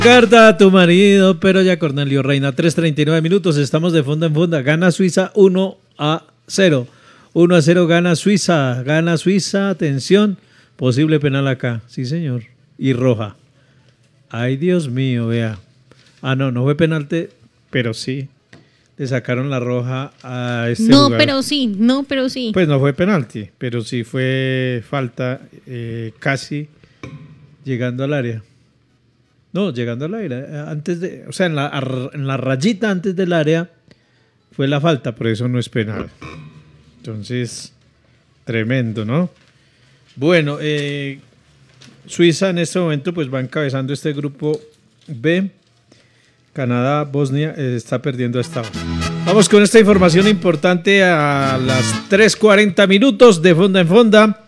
Carta a tu marido, pero ya Cornelio Reina, 3:39 minutos, estamos de fonda en fonda, gana Suiza 1-0, 1-0 gana Suiza, atención, posible penal acá, sí señor, y roja, ay Dios mío, vea, no fue penalti, pero sí, le sacaron la roja a este No, jugador. pero sí. Pues no fue penalti, pero sí fue falta casi llegando al área. No, llegando al área, antes de, o sea, en la rayita antes del área fue la falta, por eso no es penal. Entonces, tremendo, ¿no? Bueno, Suiza en este momento pues va encabezando este grupo B. Canadá, Bosnia está perdiendo hasta ahora. Vamos con esta información importante a las 3:40 minutos de Fonda en Fonda.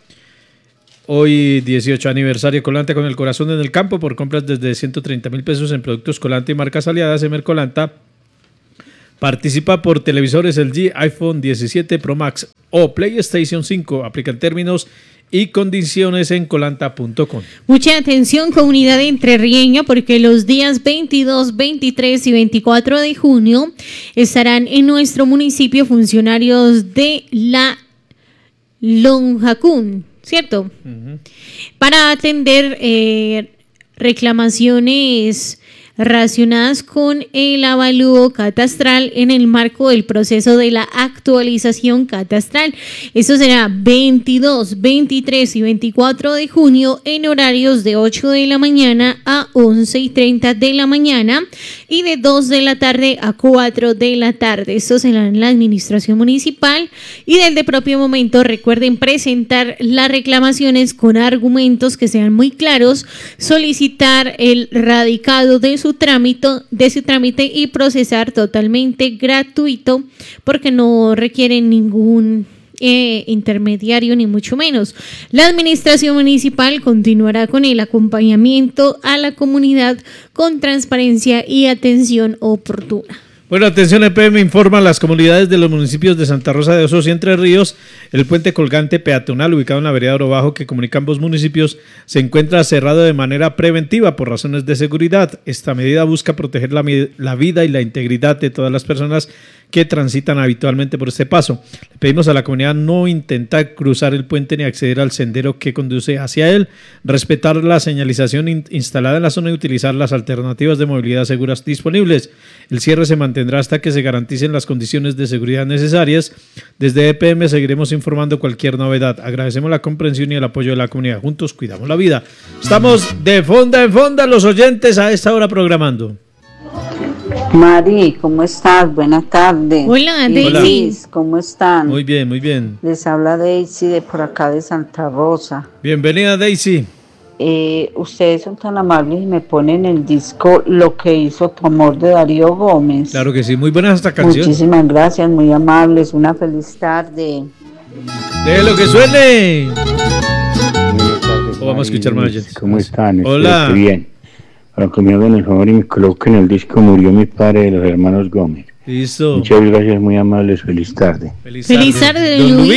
Hoy 18 aniversario Colanta con el corazón en el campo por compras desde 130,000 pesos en productos Colanta y marcas aliadas. Emer Colanta participa por televisores LG, iPhone 17 Pro Max o PlayStation 5. Aplican términos y condiciones en colanta.com. Mucha atención, comunidad entrerrieña, porque los días 22, 23 y 24 de junio estarán en nuestro municipio funcionarios de la Lonjacún, ¿cierto? Uh-huh. Para atender reclamaciones relacionadas con el avalúo catastral en el marco del proceso de la actualización catastral. Eso será 22, 23 y 24 de junio en horarios de 8 de la mañana a 11:30 de la mañana y de 2 de la tarde a 4 de la tarde. Esto será en la administración municipal y desde el propio momento recuerden presentar las reclamaciones con argumentos que sean muy claros, solicitar el radicado de su trámite y procesar totalmente gratuito porque no requieren ningún intermediario ni mucho menos. La administración municipal continuará con el acompañamiento a la comunidad con transparencia y atención oportuna. Bueno, atención, EPM informa a las comunidades de los municipios de Santa Rosa de Osos y Entre Ríos. El puente colgante peatonal ubicado en la vereda Oro Bajo que comunica ambos municipios se encuentra cerrado de manera preventiva por razones de seguridad. Esta medida busca proteger la vida y la integridad de todas las personas que transitan habitualmente por este paso. Le pedimos a la comunidad no intentar cruzar el puente ni acceder al sendero que conduce hacia él, respetar la señalización instalada en la zona y utilizar las alternativas de movilidad seguras disponibles. El cierre se mantendrá hasta que se garanticen las condiciones de seguridad necesarias. Desde EPM seguiremos informando cualquier novedad. Agradecemos la comprensión y el apoyo de la comunidad. Juntos cuidamos la vida. Estamos de fonda en fonda los oyentes a esta hora programando. Mari, ¿cómo estás? Buenas tardes. Hola, Daisy. ¿Cómo están? Muy bien, muy bien. Les habla Daisy de por acá de Santa Rosa. Bienvenida, Daisy. Ustedes son tan amables y me ponen el disco Lo que hizo tu amor de Darío Gómez. Claro que sí, muy buena esta canción. Muchísimas gracias, muy amables. Una feliz tarde. ¡De lo que suene! Vamos a escuchar más. ¿Cómo están? Hola. Espero que bien. Para que me hagan el favor y me coloquen el disco Murió mi padre de los hermanos Gómez. Listo. Muchas gracias, muy amables. Feliz tarde. Feliz tarde, Luis.